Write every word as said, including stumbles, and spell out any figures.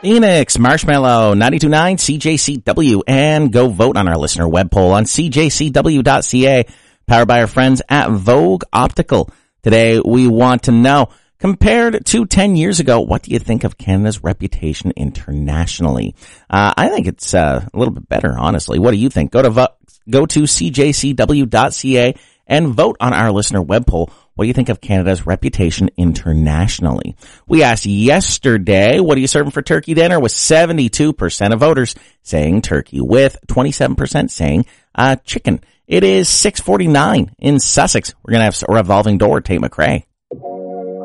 Phoenix, Marshmallow, ninety-two point nine C J C W, and go vote on our listener web poll on C J C W dot C A, powered by our friends at Vogue Optical. Today, we want to know, compared to ten years ago, what do you think of Canada's reputation internationally? Uh, I think it's uh, a little bit better, honestly. What do you think? Go to vo- go to C J C W dot C A and vote on our listener web poll. What do you think of Canada's reputation internationally? We asked yesterday, what are you serving for turkey dinner? With seventy-two percent of voters saying turkey, with twenty-seven percent saying uh chicken. It is six forty-nine in Sussex. We're going to have a revolving door, Tate McRae.